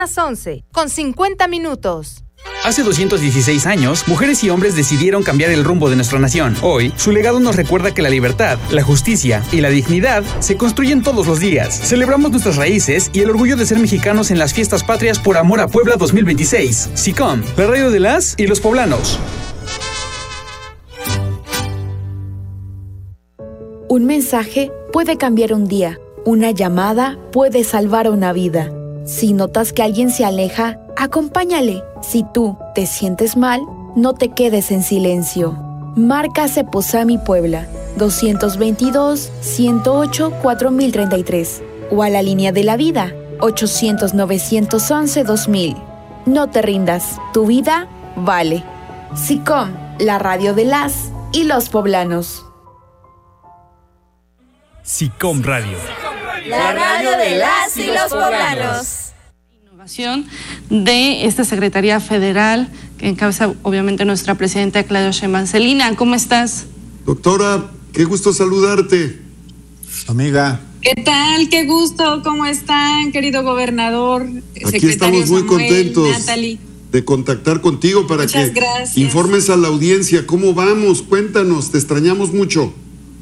Las 11:50. Hace 216 años, mujeres y hombres decidieron cambiar el rumbo de nuestra nación. Hoy, su legado nos recuerda que la libertad, la justicia y la dignidad se construyen todos los días. Celebramos nuestras raíces y el orgullo de ser mexicanos en las fiestas patrias por amor a Puebla 2026. SICOM, la radio de las y los poblanos. Un mensaje puede cambiar un día. Una llamada puede salvar una vida. Si notas que alguien se aleja, acompáñale. Si tú te sientes mal, no te quedes en silencio. Marca Ceposami Puebla 222-108-4033 o a la línea de la vida 800-911-2000. No te rindas, tu vida vale. SICOM, la radio de las y los poblanos. SICOM Radio. La radio de las y los poblanos. Innovación de esta Secretaría Federal que encabeza obviamente nuestra presidenta Claudia Sheinbaum. Celina, ¿cómo estás? Doctora, qué gusto saludarte. Amiga. ¿Qué tal? Qué gusto. ¿Cómo están, querido gobernador? Aquí estamos muy contentos, Natalie, de contactar contigo para que informes a la audiencia. ¿Cómo vamos? Cuéntanos, te extrañamos mucho.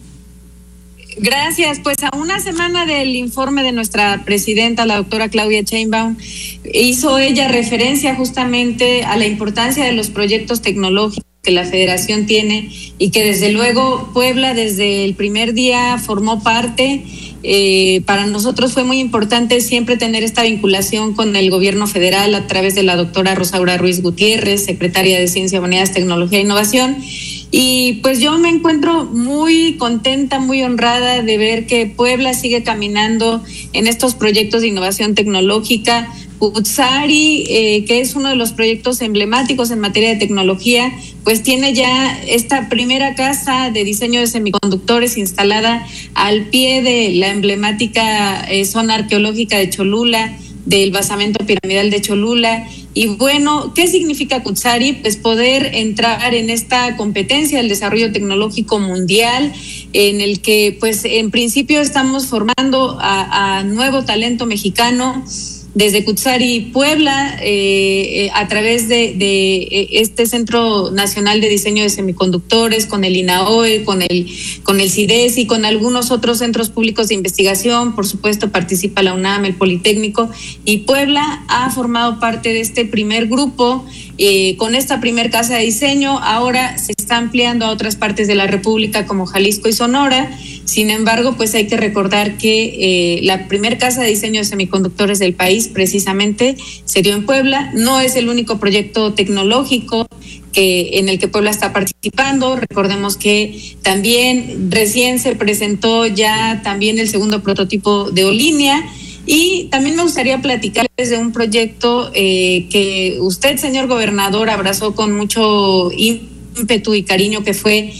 Gracias. Pues a una semana del informe de nuestra presidenta, la doctora Claudia Sheinbaum, hizo ella referencia justamente a la importancia de los proyectos tecnológicos que la Federación tiene y que desde luego Puebla desde el primer día formó parte. Para nosotros fue muy importante siempre tener esta vinculación con el gobierno federal a través de la doctora Rosaura Ruiz Gutiérrez, secretaria de Ciencia, Humanidades, Tecnología e Innovación. Y pues yo me encuentro muy contenta, muy honrada de ver que Puebla sigue caminando en estos proyectos de innovación tecnológica. Cutzari, que es uno de los proyectos emblemáticos en materia de tecnología, pues tiene ya esta primera casa de diseño de semiconductores instalada al pie de la emblemática zona arqueológica de Cholula, del basamento piramidal de Cholula. Y bueno, ¿qué significa Cutzari? Pues poder entrar en esta competencia del desarrollo tecnológico mundial, en el que pues en principio estamos formando a nuevo talento mexicano desde Cutzari Puebla, a través de este Centro Nacional de Diseño de Semiconductores, con el INAOE, con el CIDES y con algunos otros centros públicos de investigación. Por supuesto participa la UNAM, el Politécnico, y Puebla ha formado parte de este primer grupo. Con esta primer casa de diseño ahora se está ampliando a otras partes de la República como Jalisco y Sonora. Sin embargo, pues hay que recordar que la primer casa de diseño de semiconductores del país precisamente se dio en Puebla. No es el único proyecto tecnológico en el que Puebla está participando. Recordemos que también recién se presentó ya también el segundo prototipo de Olinia. Y también me gustaría platicarles de un proyecto que usted, señor gobernador, abrazó con mucho ímpetu y cariño, que fue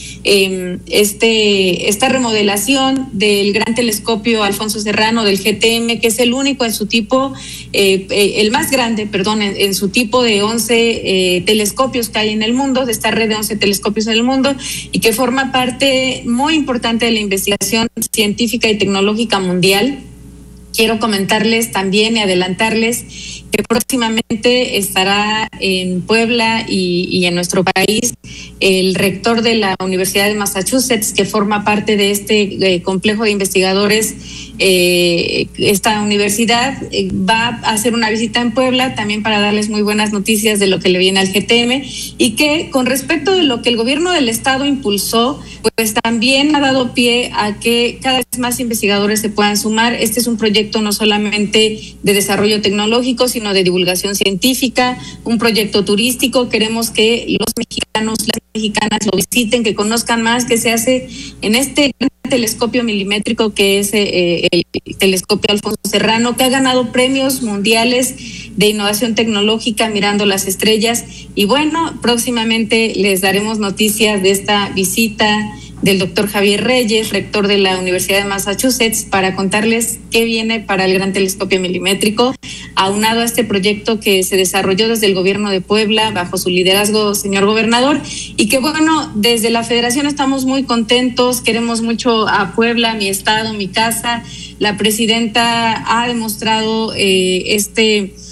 esta remodelación del gran telescopio Alfonso Serrano del GTM, que es el único en su tipo, el más grande, perdón, en su tipo de 11 telescopios que hay en el mundo, de esta red de 11 telescopios en el mundo, y que forma parte muy importante de la investigación científica y tecnológica mundial. Quiero comentarles también y adelantarles que próximamente estará en Puebla y en nuestro país el rector de la Universidad de Massachusetts, que forma parte de este complejo de investigadores. Esta universidad va a hacer una visita en Puebla también para darles muy buenas noticias de lo que le viene al GTM, y que con respecto de lo que el gobierno del estado impulsó, pues también ha dado pie a que cada vez más investigadores se puedan sumar. Este es un proyecto no solamente de desarrollo tecnológico, sino de divulgación científica, un proyecto turístico. Queremos que los mexicanos, las mexicanas lo visiten, que conozcan más qué se hace en este telescopio milimétrico que es el telescopio Alfonso Serrano, que ha ganado premios mundiales de innovación tecnológica mirando las estrellas. Y bueno, próximamente les daremos noticias de esta visita del doctor Javier Reyes, rector de la Universidad de Massachusetts, para contarles qué viene para el gran telescopio milimétrico, aunado a este proyecto que se desarrolló desde el gobierno de Puebla bajo su liderazgo, señor gobernador, y que bueno, desde la Federación estamos muy contentos, queremos mucho a Puebla, mi estado, mi casa. La presidenta ha demostrado este